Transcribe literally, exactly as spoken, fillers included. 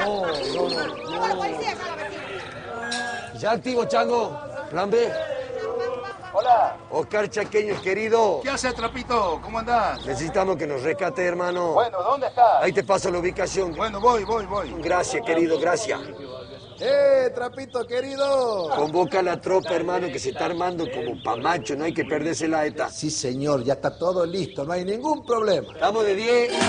No, no, no. Llama a la policía, llama a la vecina. Ya activo, Chango. Plan B. Hola. Oscar Chaqueño, querido. ¿Qué hace, Trapito? ¿Cómo andás? Necesitamos que nos rescate, hermano. Bueno, ¿dónde estás? Ahí te paso la ubicación. Bueno, voy, voy, voy. Gracias, querido, gracias. ¡Eh, Trapito, querido! Convoca a la tropa, hermano, que se está armando como pamacho. No hay que perderse la eta. Sí, señor, ya está todo listo, no hay ningún problema. Estamos de diez.